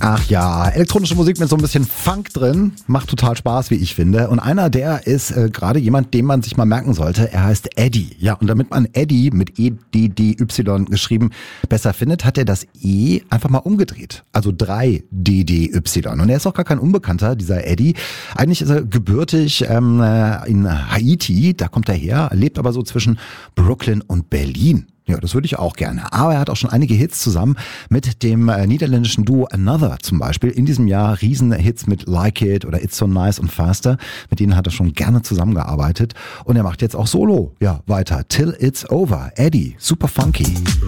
Ach ja, elektronische Musik mit so ein bisschen Funk drin, macht total Spaß, wie ich finde. Und einer, der ist gerade jemand, den man sich mal merken sollte. Er heißt Eddie. Ja, und damit man Eddie mit E-D-D-Y geschrieben besser findet, hat er das E einfach mal umgedreht. Also 3-D-D-Y. Und er ist auch gar kein Unbekannter, dieser Eddie. Eigentlich ist er gebürtig in Haiti, da kommt er her, lebt aber so zwischen Brooklyn und Berlin. Ja, das würde ich auch gerne. Aber er hat auch schon einige Hits zusammen mit dem niederländischen Duo Another zum Beispiel. In diesem Jahr Riesenhits mit Like It oder It's So Nice und Faster. Mit denen hat er schon gerne zusammengearbeitet. Und er macht jetzt auch Solo weiter. Till It's Over. Eddie, super funky.